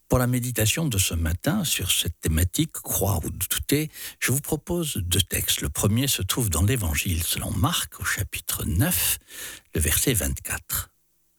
Pour la méditation de ce matin sur cette thématique croire ou douter, je vous propose deux textes. Le premier se trouve dans l'Évangile selon Marc au chapitre 9, le verset 24.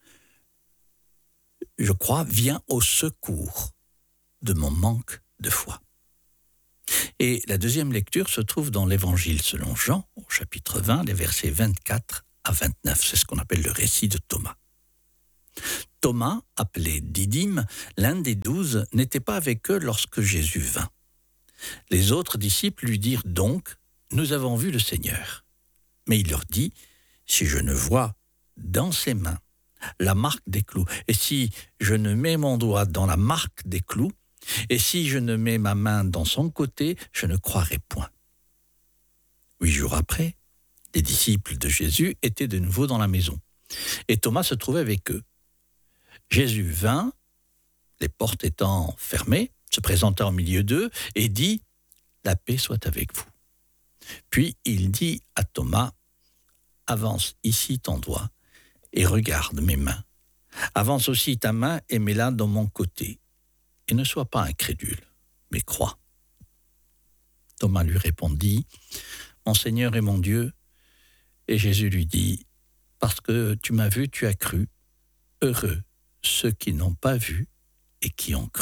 Je crois, viens au secours de mon manque de foi. Et la deuxième lecture se trouve dans l'Évangile selon Jean au chapitre 20, les versets 24 à 29. C'est ce qu'on appelle le récit de Thomas. Thomas, appelé Didyme, l'un des 12, n'était pas avec eux lorsque Jésus vint. Les autres disciples lui dirent donc « Nous avons vu le Seigneur ». Mais il leur dit « Si je ne vois dans ses mains la marque des clous, et si je ne mets mon doigt dans la marque des clous, et si je ne mets ma main dans son côté, je ne croirai point ». 8 jours après, les disciples de Jésus étaient de nouveau dans la maison, et Thomas se trouvait avec eux. Jésus vint, les portes étant fermées, se présenta au milieu d'eux et dit « La paix soit avec vous ». Puis il dit à Thomas « Avance ici ton doigt et regarde mes mains. Avance aussi ta main et mets-la dans mon côté. Et ne sois pas incrédule, mais crois. » Thomas lui répondit « Mon Seigneur et mon Dieu. » Et Jésus lui dit « Parce que tu m'as vu, tu as cru. Heureux ceux qui n'ont pas vu et qui ont cru. »